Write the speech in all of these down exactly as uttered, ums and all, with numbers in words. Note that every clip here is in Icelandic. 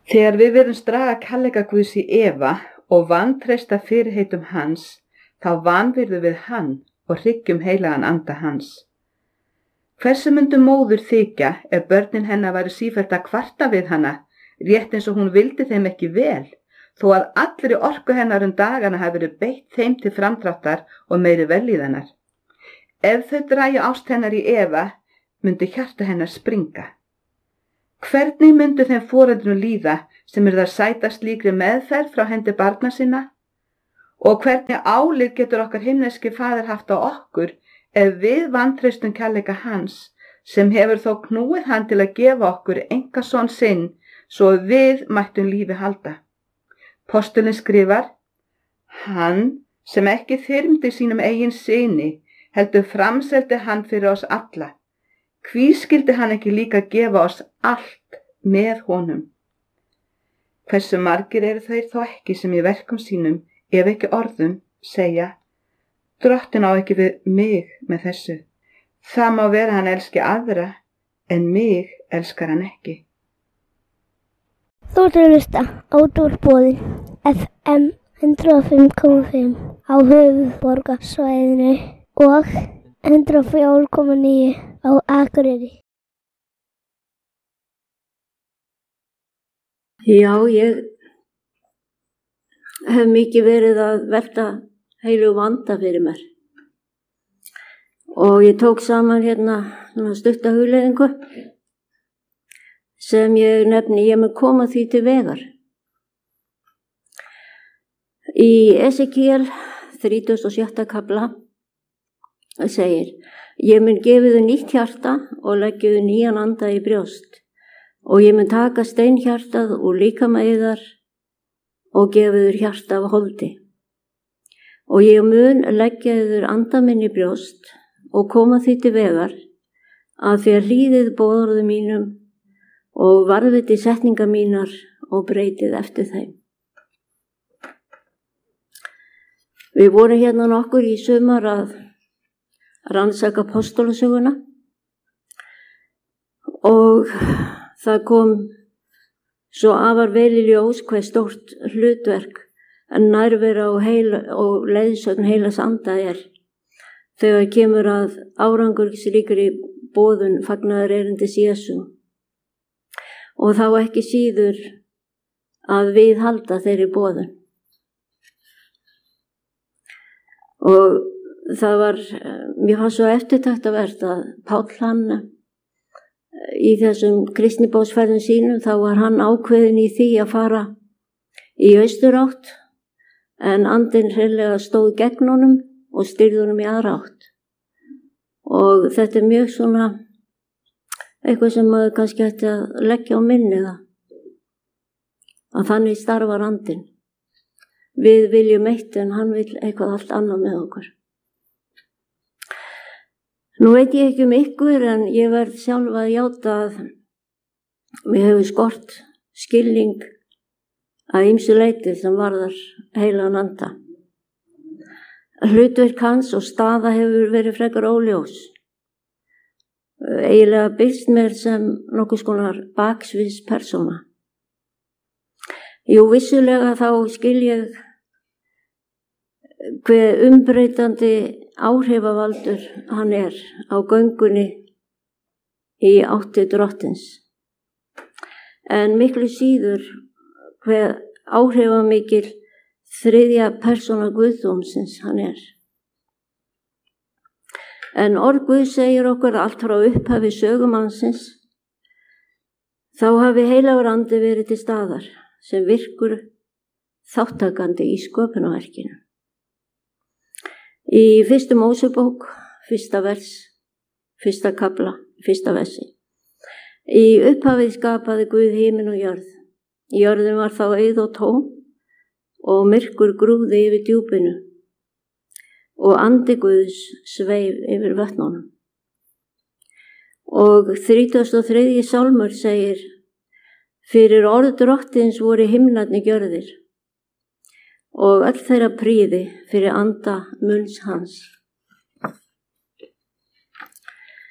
Þegar við virðumst draga kærleika Guðs í efa og vantreysta fyrirheitum hans, þá vanvirðum við hann og hryggjum heilagan anda hans. Hversu myndu móður þykja ef börnin hennar væru sífellt að kvarta við hana, rétt eins og hún vildi þeim ekki vel, þó að allri orku hennar um dagana hafi verið beitt þeim til framdráttar og meiri vellíðanar. Ef þau dragi ást hennar í efa, myndi hjarta hennar springa. Hvernig myndu þeim foreldrum líða sem eru að sæta slíkri meðferð frá hendi barna sinna? Og hvernig álit getur okkar himneski faðir haft á okkur ef við vantreystum kærleika hans, sem hefur þó knúið hann til að gefa okkur einkason sinn svo við mættum lífi halda? Postulinn skrifar: Hann sem ekki þyrmdi sínum eigin syni, heldur framseldi hann fyrir oss alla. Hví skyldi hann ekki líka gefa oss allt með honum? Hversu margir eru þeir þó ekki sem í verkum sínum, ef ekki orðum, segja: Drottinn á ekki við mig með þessu. Það má vera hann elski aðra, en mig elskar hann ekki. Þú ert að hlusta á Útvarpsboðið F M hundrað og fimm komma fimm á höfuðborgarsvæðinu og hundrað og fjögur komma níu á Akureyri. Já, ég hef mikið verið að velta heilugum anda fyrir mér. Og ég tók saman hérna stutta hugleiðingu sem ég nefni, ég mun koma því til vegar. Í Esekiel þrítugasta og sjötta kafla segir: Ég mun gefa þér nýtt hjarta og leggja þér nýjan anda í brjóst, og ég mun taka steinhjartað úr líkama yðar og gefa þér hjarta af holdi. Og ég mun leggja þér anda minn í brjóst og koma því til vegar að þér hlýðið boðorðum mínum og varðviti setningar mínar og breytið eftir þeim. Við vorum hérna nokkur í sumar að rannsaka apostolasöguna og það kom svo afar vel í ljós hve stórt hlutverk en nærvera og, heila, og leiðsögn heilags anda er þegar kemur að árangursríkri boðun fagnaðar erindis Jesú, og þá ekki síður að viðhalda þeirri boðun. Og það var, mér fannst svo eftirtaktavert að Páll hann í þessum kristnibóðsferðum sínum, þá var hann ákveðinn í því að fara í austurátt, en andinn hreinlega stóð gegn honum og stýrði honum í aðra átt. Og þetta er mjög svona eitthvað sem maður kannski ætti að leggja á minnið, að þannig starfar andinn. Við viljum eitt en hann vil eitthvað allt annað með okkur. Nú veit ég ekki um ykkur, en ég verð sjálf að játa að mér hefur skort skilning að ýmsu leyti sem varðar heilagan anda. Hlutverk hans og staða hefur verið frekar óljós. Eiginlega byrst mér sem nokkuð skonar baksviðs persóna. Jú, vissulega þá skil ég hve umbreytandi áhrifavaldur hann er á göngunni í átti drottins. En miklu síður hve áhrifamikil þriðja persóna Guðdómsins hann er. En orð Guð segir okkur allt frá upphafi sögumannsins, þá hafi heilagur andi verið til staðar sem virkur þáttakandi í sköpunarverkinu. Í fyrstu Mósebók, fyrsta vers, fyrsta kafla, fyrsta versi. Í upphafið skapaði Guð himinn og jörð. Jörðin var þá auð og tóm og myrkur grúfði yfir djúpinu og andi Guðs sveif yfir vötnunum. Og þrítugasti og þriðji sálmur segir: Fyrir orð drottins voru himnarnir gjörðir og öll þeirra prýði fyrir anda munns hans.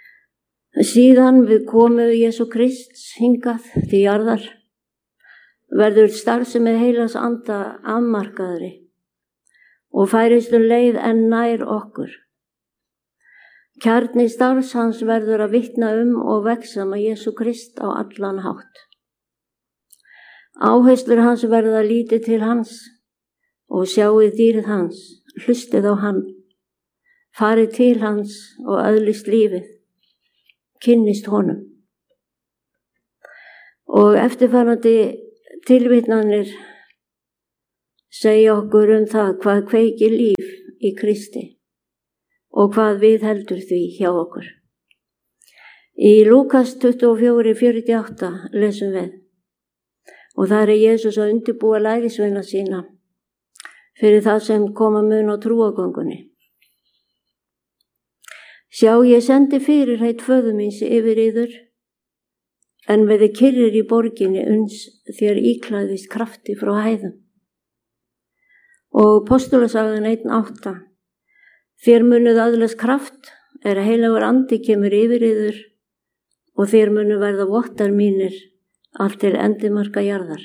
Síðan við komu Jesú Krists hingað til jarðar, verður starfsemi heilags anda afmarkaðri og færist um leið en nær okkur. Kjarni starfs hans verður að vitna um og vexa með Jesú Krist á allan hátt. Áherslur hans verða að líti til hans og sjáið dýrið hans, hlustið á hann, farið til hans og öðlist lífið, kynnist honum. Og eftirfarandi tilvitnanir segja okkur um það hvað kveikir líf í Kristi og hvað við heldur því hjá okkur. Í Lúkas tuttugu og fjögur fjörutíu og átta lesum við, og þar er Jesús að undirbúa lærisveina sína fyrir það sem koma mun á trúagöngunni. Sjá, ég sendi fyrirheit föður míns yfir yður, en verði kyrrir í borginni uns þér íklæðist krafti frá hæðum. Og Postulasagan einn átta, þér munuð öðlast kraft er að heilagur andi kemur yfir yður og þér munu verða vottar mínir allt til endimarka jarðar.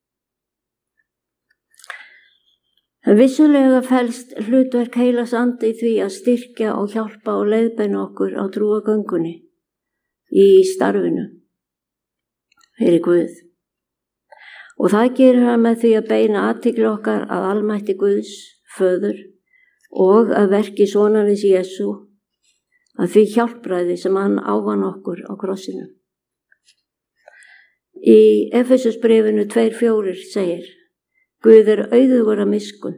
Vissulega felst hlutverk heilags andi í því að styrkja og hjálpa og leiðbeina okkur á trúagöngunni í starfinu fyrir Guð. Og það gerir hann með því að beina athygli okkar að almætti Guðs, föður, og að verki sonarins Jesú, að því hjálpræði sem hann ávann okkur á krossinu. Í Efesusbréfinu tvö fjögur segir, Guð er auðugur af miskunn,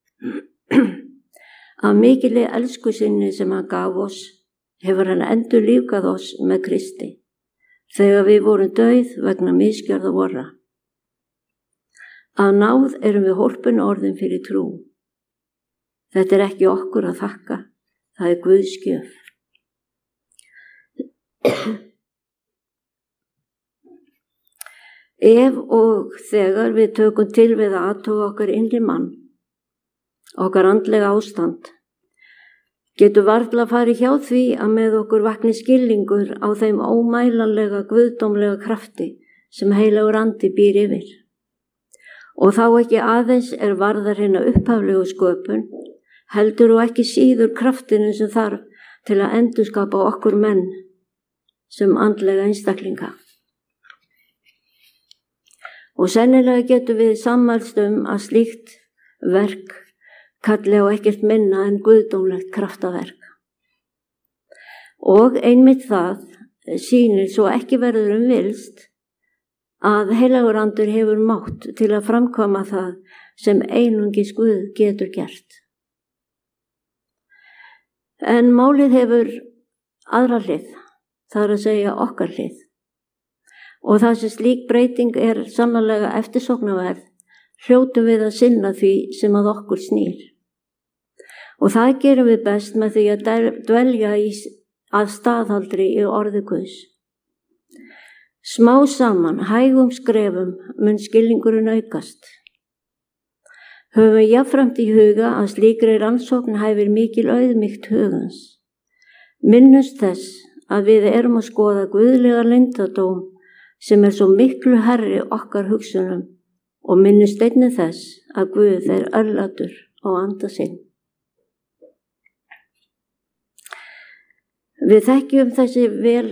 af mikilli elsku sinni sem hann gaf oss, hefur hann endur lífgað oss með Kristi, þegar við vorum dauð vegna misgjörða vorra. Að náð erum við hólpin orðin fyrir trú. Þetta er ekki okkur að þakka, það er Guðs gjöf. Ef og þegar við tökum til við að athuga okkar innri mann, okkar andlega ástand, getur varla farið hjá því að með okkur vakni skilningur á þeim ómælanlega guðdómlega krafti sem heilagur andi býr yfir. Og þá ekki aðeins er varðar hérna upphaflegu sköpun, heldur og ekki síður kraftinu sem þarf til að endurskapa okkur menn sem andlega einstaklinga. Og sennilega getur við sammælst um að slíkt verk kalli á ekkert minna en guðdómlegt kraftaverk. Og einmitt það sýnir svo ekki verður um vilst að heilagur andur hefur mátt til að framkvæma það sem einungis Guð getur gert. En málið hefur aðra hlið, það er að segja okkar hlið. Og það sem slík breyting er sannarlega eftirsóknarverð, hljótum við að sinna því sem að okkur snýr. Og það gerum við best með því að dvelja í að staðaldri í orði Guðs. Smá saman, hægum skrefum, mun skilningurinn aukast. Höfum við jafnframt í huga að slíkri rannsókn hæfir mikil auðmýkt hugans. Minnust þess að við erum að skoða guðlega leyndardóm sem er svo miklu herri okkar hugsunum og minnust einnig þess að Guð er örlátur á anda sinn. Við þekkjum þessi vel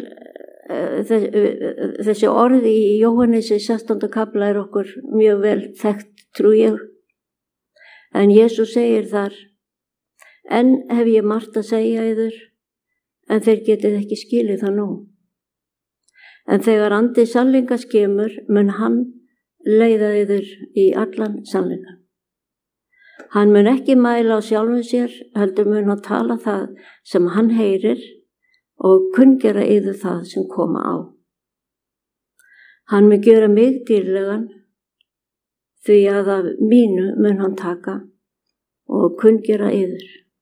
Þessi orð í Jóhannesi sextánda kafla er okkur mjög vel þekkt, trú ég. En Jesús segir þar, enn hef ég margt að segja yður, en þeir getið ekki skilið það nú. En þegar andi sannleikas kemur, mun hann leiða yður í allan sannleikan. Hann mun ekki mæla á sjálfum sér, heldur mun að tala það sem hann heyrir, og kunngera yður það sem koma á. Hann mun gera mig dýrlegan, því að af mínu mun hann taka og kunngera yður.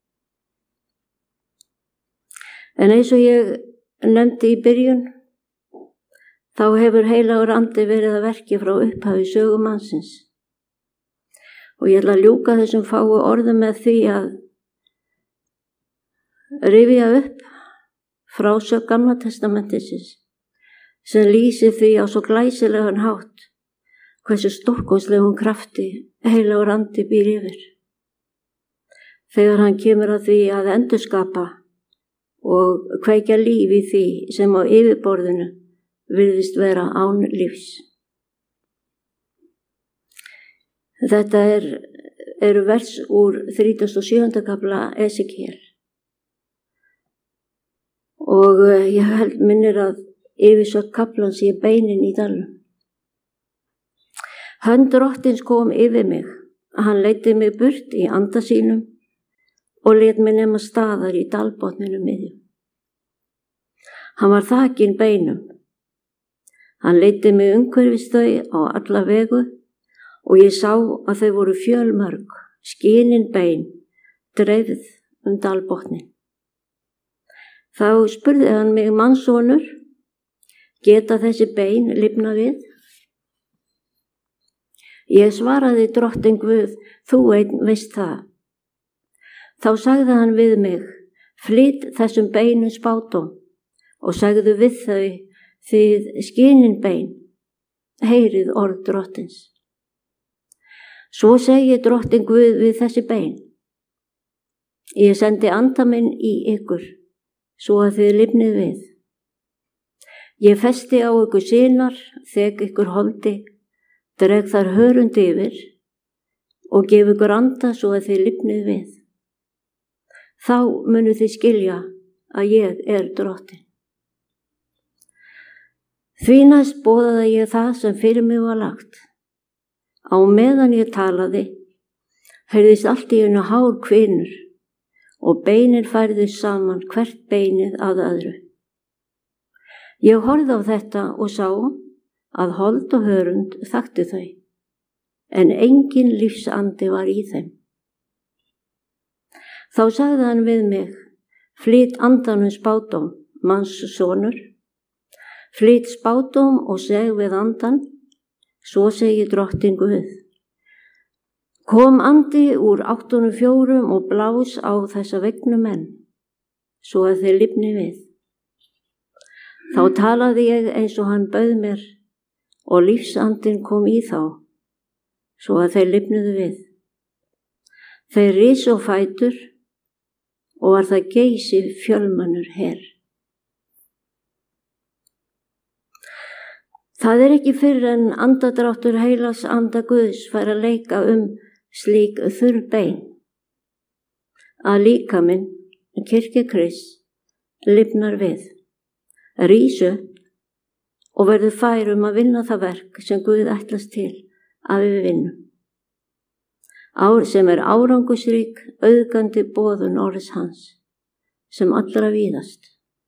En eins og ég nefndi í byrjun, þá hefur heilagur andi verið að verki frá upphafi sögu mannsins. Og ég ætla að ljúka þessum fáu orðum með því að rifja upp frásögn Gamla testamentisins sem lýsir því á svo glæsilegan hátt hversu stórkostlegum krafti heilagur andi býr yfir. Þegar hann kemur að því að endurskapa og kveikja líf í því sem á yfirborðinu virðist vera án lífs. Þetta er, eru vers úr þrítugasta og sjöunda kafla Esekiel. Og ég held minnir að yfirsögn kaflans sé beinin í dalnum. Hönd Drottins kom yfir mig, hann leiddi mig burt í anda sínum og lét mig nema staðar í dalbotninu miðjum. Hann var þakinn beinum. Hann leiddi mig umhverfis þau á alla vegu og ég sá að þau voru fjölmörg, skinin bein, dreifð um dalbotnin. Þá spurði hann mig, mannssonur, geta þessi bein lifna við? Ég svaraði, Drottinn Guð, þú einn veist það. Þá sagði hann við mig, flyt þessum beinum spádóm og sagði við þau, þið skinin bein, heyrið orð Drottins. Svo segi Drottinn Guð við þessi bein, ég sendi anda minn í ykkur, svo að þið lifnið við. Ég festi á ykkur sinar, þek ykkur holdi, dreg þar hörund yfir og gef ykkur anda svo að þið lifnið við. Þá munu þið skilja að ég er Drottinn. Því næst boðaði ég það sem fyrir mig var lagt. Á meðan ég talaði, heyrðist allt í einu hár hvinur og beinin færðust saman hvert beinið að öðru. Ég horfði á þetta og sá að hold og hörund þekktu þau, en engin lífsandi var í þeim. Þá sagði hann við mig, flyt andanum spádóm, manns sonur, flyt spádóm og seg við andan, svo segi Drottinn Guð. Kom andi úr áttunum fjórum og blás á þessa vegnu menn, svo að þeir lifni við. Þá talaði ég eins og hann bauð mér og lífsandinn kom í þá, svo að þeir lifnuðu við. Þeir risu á fætur og var það geysi fjölmennur her. Það er ekki fyrr en andadráttur heilags anda Guðs fær að leika um slík þurr bein, að líkaminn, kirkja Krists, lifnar við, rís upp og verður fær um að vinna það verk sem Guð ætlast til að við vinnum. Ár sem er árangusrík, auðgandi boðun orðs hans, sem allra víðast.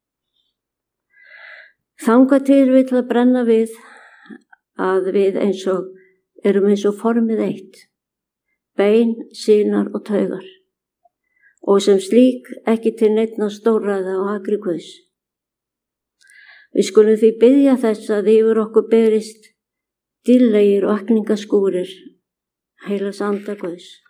Þangað til vill að brenna við að við eins og erum eins og formið eitt, bein, sinar og taugar, og sem slík ekki til neinna stórræða og akri Guðs. Við skulum því biðja þess að yfir okkur berist dýrlegir og akningaskúrir heilags anda Guðs.